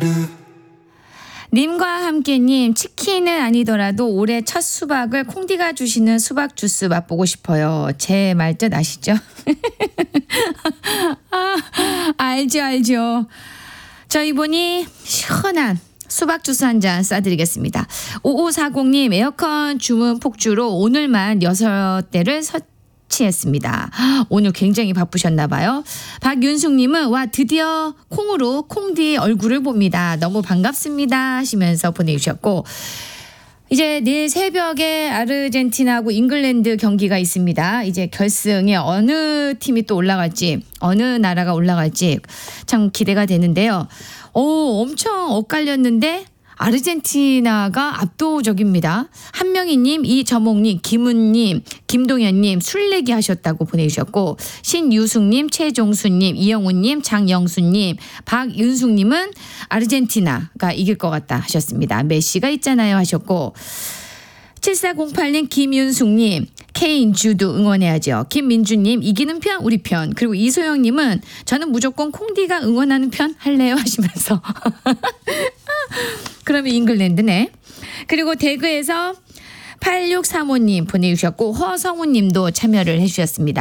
님과 함께님, 치킨은 아니더라도 올해 첫 수박을 콩디가 주시는 수박 주스 맛보고 싶어요. 제 말 뜻 아시죠? 알죠. 저희 분이 시원한 수박 주스 한 잔 싸드리겠습니다. 5540님, 에어컨 주문 폭주로 오늘만 6대를 설치했습니다. 오늘 굉장히 바쁘셨나 봐요. 박윤숙님은 와 드디어 콩으로 콩디 얼굴을 봅니다. 너무 반갑습니다 하시면서 보내주셨고, 이제 내일 새벽에 아르헨티나하고 잉글랜드 경기가 있습니다. 이제 결승에 어느 팀이 또 올라갈지, 어느 나라가 올라갈지 참 기대가 되는데요. 엄청 엇갈렸는데 아르헨티나가 압도적입니다. 한명희님, 이저몽님, 김은님, 김동현님 술래기 하셨다고 보내주셨고, 신유숙님, 최종수님, 이영훈님, 장영수님, 박윤숙님은 아르헨티나가 이길 것 같다 하셨습니다. 메시가 있잖아요 하셨고, 7408님, 김윤숙님, K인주도 응원해야죠. 김민주님, 이기는 편 우리 편. 그리고 이소영님은 저는 무조건 콩디가 응원하는 편 할래요 하시면서 그러면 잉글랜드네. 그리고 대구에서 8635님 보내주셨고, 허성우님도 참여를 해주셨습니다.